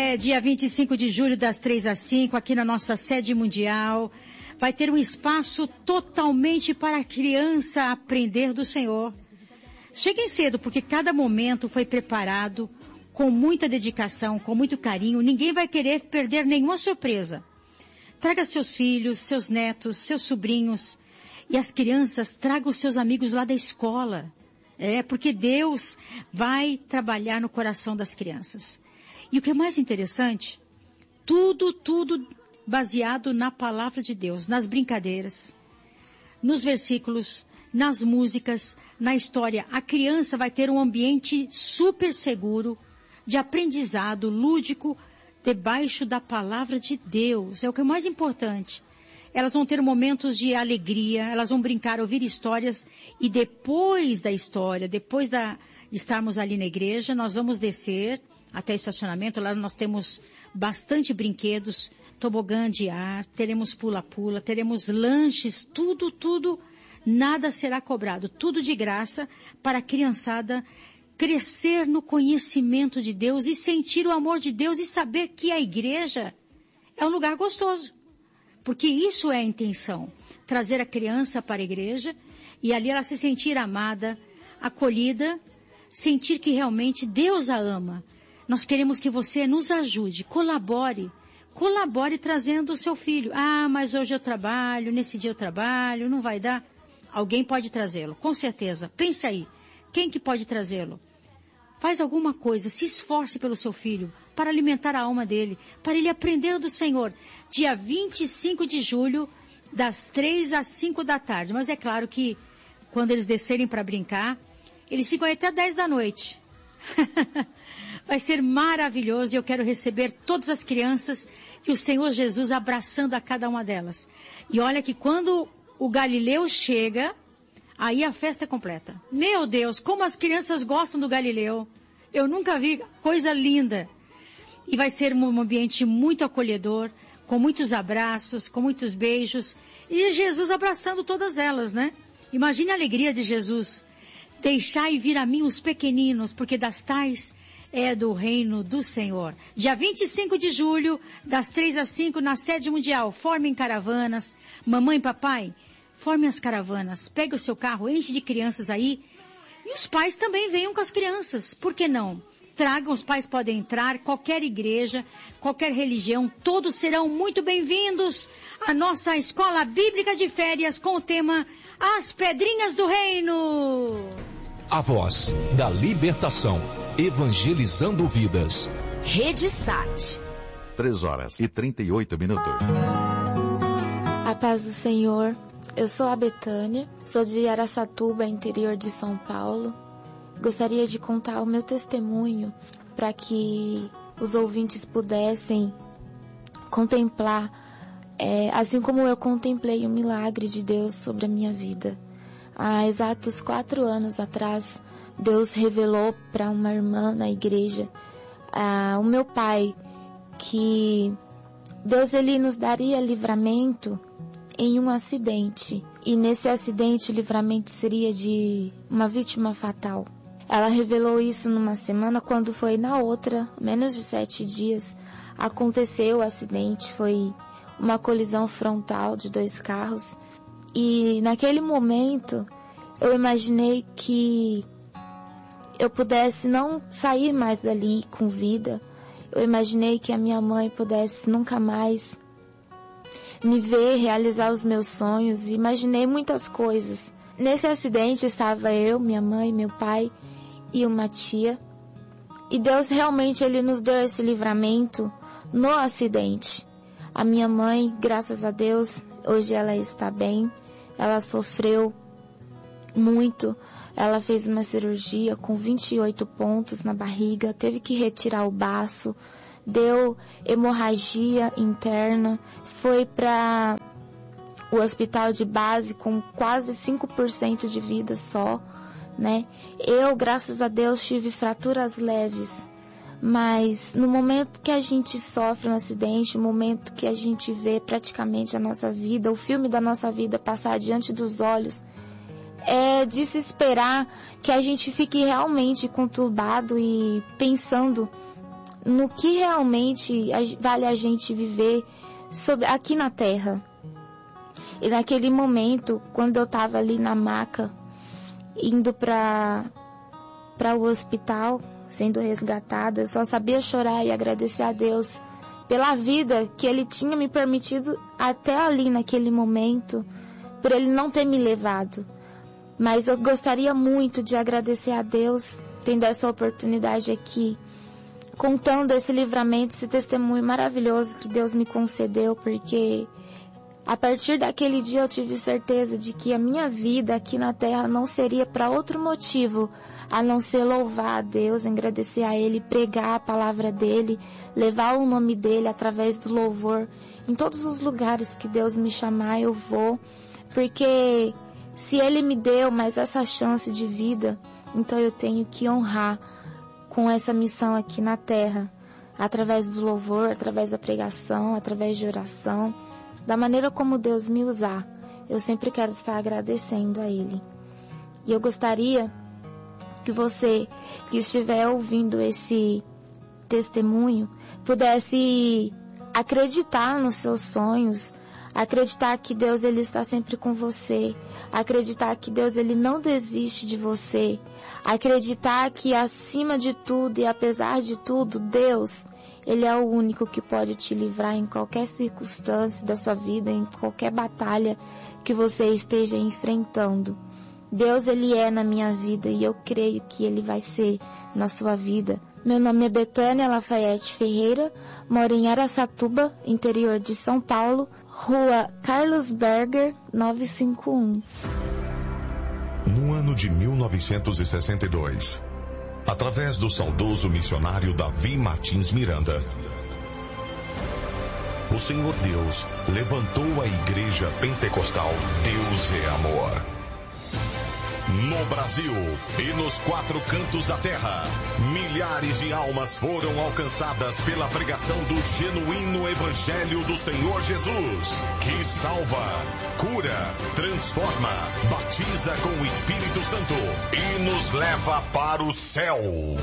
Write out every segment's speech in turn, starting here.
Dia 25 de julho, das 3 às 5, aqui na nossa sede mundial. Vai ter um espaço totalmente para a criança aprender do Senhor. Cheguem cedo, porque cada momento foi preparado com muita dedicação, com muito carinho. Ninguém vai querer perder nenhuma surpresa. Traga seus filhos, seus netos, seus sobrinhos. E as crianças, tragam os seus amigos lá da escola. Porque Deus vai trabalhar no coração das crianças. E o que é mais interessante, tudo baseado na palavra de Deus, nas brincadeiras, nos versículos, nas músicas, na história. A criança vai ter um ambiente super seguro, de aprendizado, lúdico, debaixo da palavra de Deus. É o que é mais importante. Elas vão ter momentos de alegria, elas vão brincar, ouvir histórias, e depois da história, depois de estarmos ali na igreja, nós vamos descer até o estacionamento. Lá nós temos bastante brinquedos, tobogã de ar, teremos pula-pula, teremos lanches, tudo, nada será cobrado, tudo de graça para a criançada crescer no conhecimento de Deus e sentir o amor de Deus e saber que a igreja é um lugar gostoso. Porque isso é a intenção, trazer a criança para a igreja e ali ela se sentir amada, acolhida, sentir que realmente Deus a ama. Nós queremos que você nos ajude, colabore trazendo o seu filho. Mas hoje eu trabalho, nesse dia eu trabalho, não vai dar. Alguém pode trazê-lo, com certeza. Pense aí, quem que pode trazê-lo? Faz alguma coisa, se esforce pelo seu filho, para alimentar a alma dele, para ele aprender do Senhor. Dia 25 de julho, das 3 às 5 da tarde. Mas é claro que, quando eles descerem para brincar, eles ficam aí até 10 da noite. Vai ser maravilhoso e eu quero receber todas as crianças e o Senhor Jesus abraçando a cada uma delas. E olha que quando o Galileu chega, aí a festa é completa. Meu Deus, como as crianças gostam do Galileu. Eu nunca vi coisa linda. E vai ser um ambiente muito acolhedor, com muitos abraços, com muitos beijos. E Jesus abraçando todas elas, né? Imagine a alegria de Jesus. Deixai vir a mim os pequeninos, porque das tais é do reino do Senhor. Dia 25 de julho, das 3 às 5, na sede mundial. Formem caravanas. Mamãe e papai, formem as caravanas. Pegue o seu carro, enche de crianças aí. E os pais também venham com as crianças. Por que não? Tragam, os pais podem entrar, qualquer igreja, qualquer religião, todos serão muito bem-vindos à nossa escola bíblica de férias com o tema As Pedrinhas do Reino. A voz da libertação, evangelizando vidas. Rede Sat. 3h38. A paz do Senhor. Eu sou a Betânia, sou de Araçatuba, interior de São Paulo. Gostaria de contar o meu testemunho para que os ouvintes pudessem contemplar, assim como eu contemplei o milagre de Deus sobre a minha vida. Há exatos 4 anos atrás, Deus revelou para uma irmã na igreja, o meu pai, que Deus ele nos daria livramento em um acidente. E nesse acidente o livramento seria de uma vítima fatal. Ela revelou isso numa semana, quando foi na outra, menos de 7 dias, aconteceu o acidente. Foi uma colisão frontal de 2 carros. E naquele momento eu imaginei que eu pudesse não sair mais dali com vida. Eu imaginei que a minha mãe pudesse nunca mais me ver realizar os meus sonhos. Imaginei muitas coisas. Nesse acidente estava eu, minha mãe, meu pai e uma tia. E Deus realmente ele nos deu esse livramento no acidente. A minha mãe, graças a Deus, hoje ela está bem. Ela sofreu muito. Ela fez uma cirurgia com 28 pontos na barriga, teve que retirar o baço, deu hemorragia interna, foi para o hospital de base com quase 5% de vida só, né? Eu, graças a Deus, tive fraturas leves, mas no momento que a gente sofre um acidente, no momento que a gente vê praticamente a nossa vida, o filme da nossa vida passar diante dos olhos, é de se esperar que a gente fique realmente conturbado e pensando no que realmente vale a gente viver aqui na Terra. E naquele momento, quando eu estava ali na maca, indo para o hospital, sendo resgatada, eu só sabia chorar e agradecer a Deus pela vida que Ele tinha me permitido até ali naquele momento, por Ele não ter me levado. Mas eu gostaria muito de agradecer a Deus, tendo essa oportunidade aqui, contando esse livramento, esse testemunho maravilhoso que Deus me concedeu, porque a partir daquele dia eu tive certeza de que a minha vida aqui na Terra não seria para outro motivo, a não ser louvar a Deus, agradecer a Ele, pregar a palavra dEle, levar o nome dEle através do louvor. Em todos os lugares que Deus me chamar, eu vou, porque se Ele me deu mais essa chance de vida, então eu tenho que honrar com essa missão aqui na Terra, através do louvor, através da pregação, através de oração, da maneira como Deus me usar. Eu sempre quero estar agradecendo a Ele. E eu gostaria que você que estiver ouvindo esse testemunho pudesse acreditar nos seus sonhos, acreditar que Deus ele está sempre com você, acreditar que Deus ele não desiste de você, acreditar que acima de tudo e apesar de tudo, Deus ele é o único que pode te livrar em qualquer circunstância da sua vida, em qualquer batalha que você esteja enfrentando. Deus ele é na minha vida e eu creio que ele vai ser na sua vida. Meu nome é Betânia Lafayette Ferreira, moro em Araçatuba, interior de São Paulo, Rua Carlos Berger, 951. No ano de 1962, através do saudoso missionário Davi Martins Miranda, o Senhor Deus levantou a Igreja Pentecostal Deus é Amor. No Brasil e nos 4 cantos da terra, milhares de almas foram alcançadas pela pregação do genuíno Evangelho do Senhor Jesus, que salva, cura, transforma, batiza com o Espírito Santo e nos leva para o céu.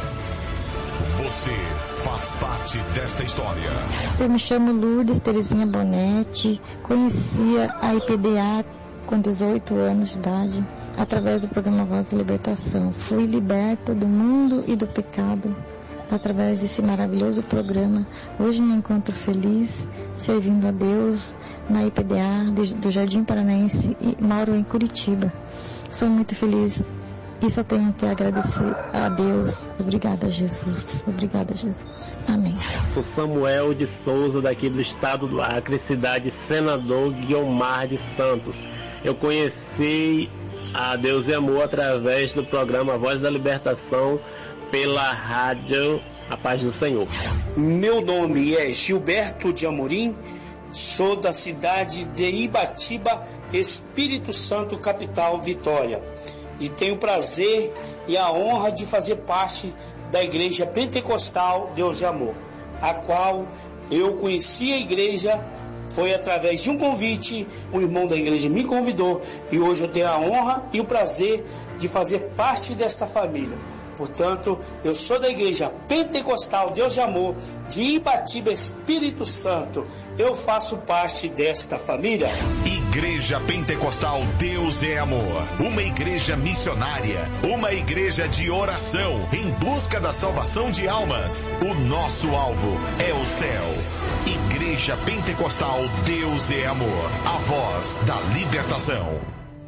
Você faz parte desta história. Eu me chamo Lourdes Terezinha Bonetti, conhecia a IPDA com 18 anos de idade, através do programa Voz da Libertação. Fui liberta do mundo e do pecado através desse maravilhoso programa. Hoje me encontro feliz, servindo a Deus na IPDA do Jardim Paranaense e moro em Curitiba. Sou muito feliz e só tenho que agradecer a Deus. Obrigada, Jesus. Obrigada, Jesus. Amém. Sou Samuel de Souza, daqui do estado do Acre, cidade Senador Guiomar de Santos. Eu conheci a Deus é Amor através do programa Voz da Libertação pela rádio A Paz do Senhor. Meu nome é Gilberto de Amorim, sou da cidade de Ibatiba, Espírito Santo, capital Vitória. E tenho o prazer e a honra de fazer parte da Igreja Pentecostal Deus é Amor, a qual eu conheci a igreja. Foi através de um convite, um irmão da igreja me convidou e hoje eu tenho a honra e o prazer de fazer parte desta família. Portanto, eu sou da Igreja Pentecostal Deus de Amor de Ibatiba, Espírito Santo. Eu faço parte desta família. Igreja Pentecostal Deus é Amor. Uma igreja missionária. Uma igreja de oração em busca da salvação de almas. O nosso alvo é o céu. Igreja Pentecostal Deus é Amor. A voz da libertação.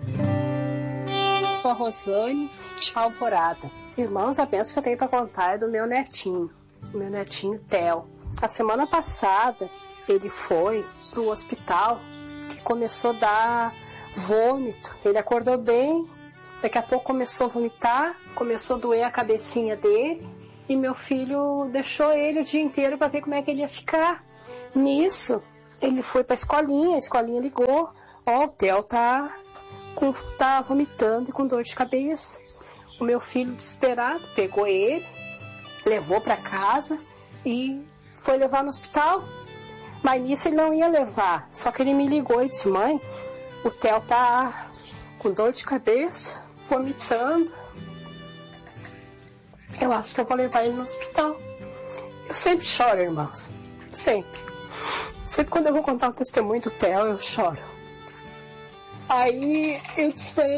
Eu sou a Rosane de Alvorada. Irmãos, a bênção que eu tenho para contar é do meu netinho Theo. A semana passada, ele foi para o hospital, que começou a dar vômito. Ele acordou bem, daqui a pouco começou a vomitar, começou a doer a cabecinha dele, e meu filho deixou ele o dia inteiro para ver como é que ele ia ficar. Nisso, ele foi para a escolinha ligou, o Theo tá vomitando e com dor de cabeça. O meu filho, desesperado, pegou ele, levou para casa e foi levar no hospital. Mas nisso ele não ia levar. Só que ele me ligou e disse: mãe, o Theo tá com dor de cabeça, vomitando. Eu acho que eu vou levar ele no hospital. Eu sempre choro, irmãos. Sempre. Sempre quando eu vou contar o testemunho do Theo, eu choro. Aí eu disse pra ele,